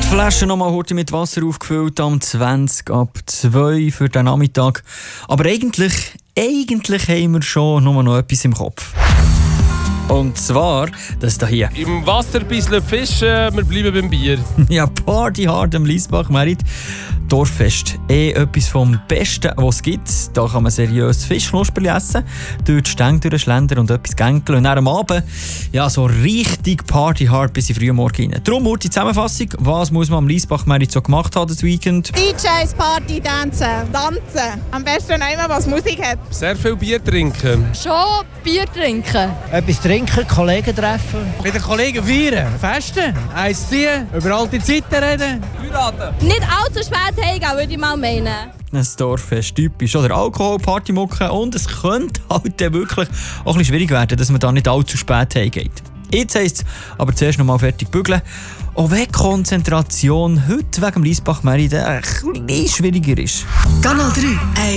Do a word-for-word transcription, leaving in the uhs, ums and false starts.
Flasche nochmal heute mit Wasser aufgefüllt, am zwanzig ab zwei für den Nachmittag. Aber eigentlich, eigentlich haben wir schon nur noch etwas im Kopf. Und zwar das hier. Im Wasser ein bisschen fischen, wir bleiben beim Bier. Ja, Party hard am Liesbach Merit. Dorffest. Eh etwas vom Besten, was es gibt. Da kann man seriös Fischknusperli essen, durch die Stänge durchschlendern und etwas gänkeln. Und dann am Abend, ja, so richtig Party hard bis in frühen Morgen rein. Darum die Zusammenfassung. Was muss man am Liesbach Merit so gemacht haben das Weekend? D Js, Party, Tanzen, Tanzen. Am besten immer, was Musik hat. Sehr viel Bier trinken. Schon Bier trinken. Etwas trinken, Kollegen treffen. Mit den Kollegen feiern, festen, eins ziehen, über alte Zeiten reden. Heiraten. Nicht allzu spät heimgehen, würde ich mal meinen. Ein Dorffest, typisch. Oder Alkohol, Partymucke. Und es könnte halt dann wirklich auch ein bisschen schwierig werden, dass man da nicht allzu spät heimgeht. Jetzt heisst es aber zuerst noch mal fertig bügeln. Auch wenn die Konzentration heute wegen dem Liesbach Merit ein bisschen schwieriger ist. Kanal drei.